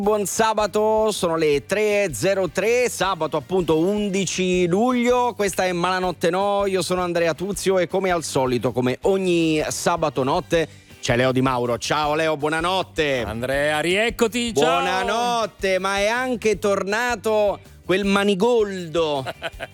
Buon sabato, sono le 3:03, sabato appunto 11 luglio, questa è Malanotte No, io sono Andrea Tuzio e come al solito, come ogni sabato notte, c'è Leo Di Mauro. Ciao Leo, buonanotte. Andrea, rieccoti, ciao. Buonanotte, ma è anche tornato quel manigoldo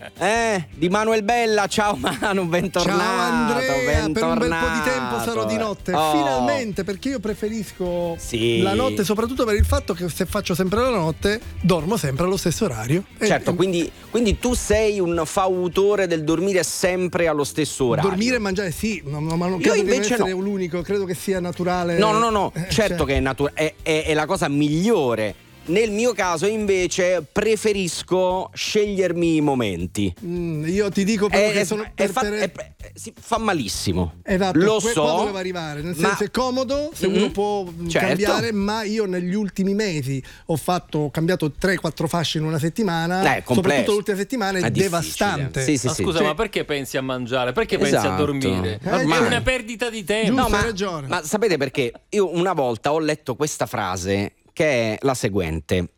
di Manuel Bella. Ciao Manu, bentornato. Ciao Andrea, bentornato. per un bel po' di tempo sarò di notte, finalmente, perché io preferisco la notte, soprattutto per il fatto che se faccio sempre la notte dormo sempre allo stesso orario. Certo, quindi tu sei un fautore del dormire sempre allo stesso orario. Dormire e mangiare sì, ma non Io credo di invece essere l'unico, credo che sia naturale. No, certo che è la cosa migliore. Nel mio caso invece preferisco scegliermi i momenti. Io ti dico che sono si fa malissimo. Esatto, lo qua so. doveva arrivare, nel senso è comodo se uno può cambiare, ma io negli ultimi mesi ho cambiato 3-4 fasce in una settimana, soprattutto l'ultima settimana è devastante. Sì, scusa, ma perché pensi a mangiare? Perché pensi a dormire? È una perdita di tempo. Giusto, hai ragione. Ma sapete perché? Io una volta ho letto questa frase che è la seguente: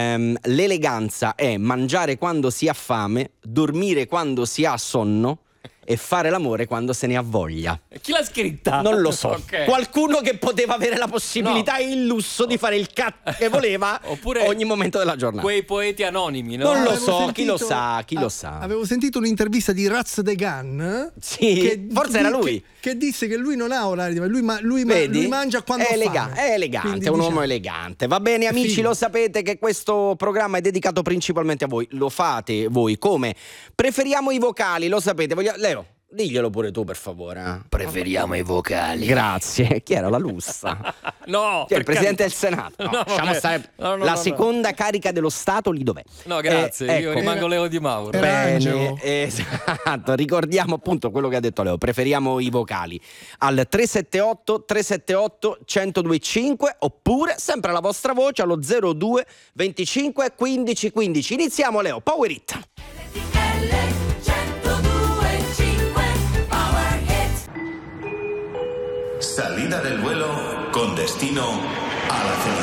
l'eleganza è mangiare quando si ha fame, dormire quando si ha sonno e fare l'amore quando se ne ha voglia. Chi l'ha scritta? Non lo so. Okay. Qualcuno che poteva avere la possibilità e il lusso di fare il cazzo che voleva oppure ogni momento della giornata. Quei poeti anonimi, no? Non lo so, chi lo sa. Avevo sentito un'intervista di Raz De Gan. Sì, forse era lui. Che disse che lui non ha orari, ma lui mangia quando è ha fame. È elegante, quindi, è un uomo elegante. Va bene amici, lo sapete che questo programma è dedicato principalmente a voi. Lo fate voi come? Preferiamo i vocali, lo sapete. Leo, diglielo pure tu per favore. Preferiamo i vocali. Grazie. Chi era la Lussa? No, Chi è il presidente del Senato? No, lasciamo stare. La seconda carica dello Stato lì dov'è? No, grazie, io rimango Leo Di Mauro. Bene, esatto. Ricordiamo appunto quello che ha detto Leo. Preferiamo i vocali al 378 1025 oppure sempre la vostra voce allo 02 25 15 15. Iniziamo Leo, power it. Salida del vuelo con destino a la felicidad.